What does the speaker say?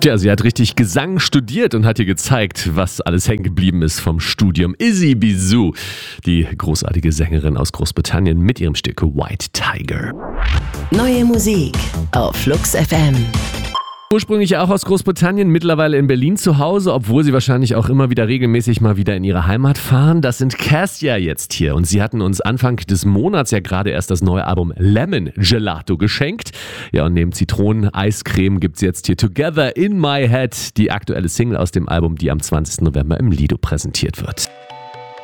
Ja, sie hat richtig Gesang studiert und hat ihr gezeigt, was alles hängen geblieben ist vom Studium. Izzy Bizou, die großartige Sängerin aus Großbritannien mit ihrem Stück White Tiger. Neue Musik auf Flux FM. Ursprünglich auch aus Großbritannien, mittlerweile in Berlin zu Hause, obwohl sie wahrscheinlich auch immer wieder regelmäßig mal wieder in ihre Heimat fahren. Das sind Cassia jetzt hier und sie hatten uns Anfang des Monats ja gerade erst das neue Album Lemon Gelato geschenkt. Ja, und neben Zitronen-Eiscreme gibt's jetzt hier Together in My Head, die aktuelle Single aus dem Album, die am 20. November im Lido präsentiert wird.